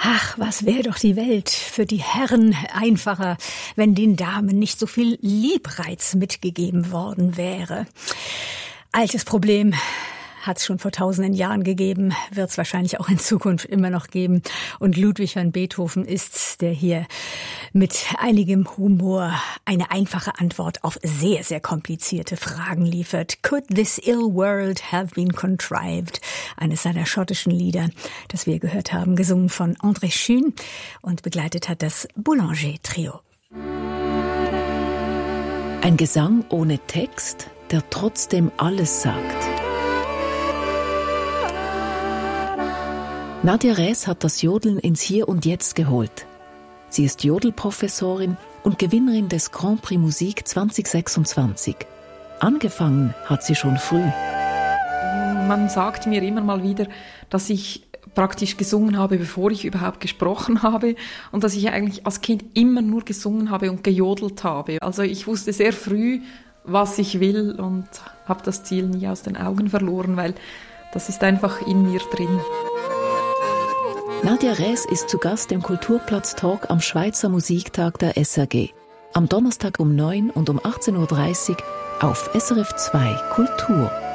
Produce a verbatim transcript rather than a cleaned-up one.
Ach, was wäre doch die Welt für die Herren einfacher, wenn den Damen nicht so viel Liebreiz mitgegeben worden wäre. Altes Problem. Hat es schon vor tausenden Jahren gegeben, wird es wahrscheinlich auch in Zukunft immer noch geben. Und Ludwig van Beethoven ist's, der hier mit einigem Humor eine einfache Antwort auf sehr, sehr komplizierte Fragen liefert. Could this ill world have been contrived? Eines seiner schottischen Lieder, das wir gehört haben, gesungen von André Schün und begleitet hat das Boulanger-Trio. Ein Gesang ohne Text, der trotzdem alles sagt. Nadja Räs hat das Jodeln ins Hier und Jetzt geholt. Sie ist Jodelprofessorin und Gewinnerin des Grand Prix Musik zwanzig sechsundzwanzig. Angefangen hat sie schon früh. Man sagt mir immer mal wieder, dass ich praktisch gesungen habe, bevor ich überhaupt gesprochen habe und dass ich eigentlich als Kind immer nur gesungen habe und gejodelt habe. Also ich wusste sehr früh, was ich will und habe das Ziel nie aus den Augen verloren, weil das ist einfach in mir drin. Nadja Räs ist zu Gast im Kulturplatz-Talk am Schweizer Musiktag der S R G. Am Donnerstag um neun und um achtzehn Uhr dreißig auf S R F zwei Kultur.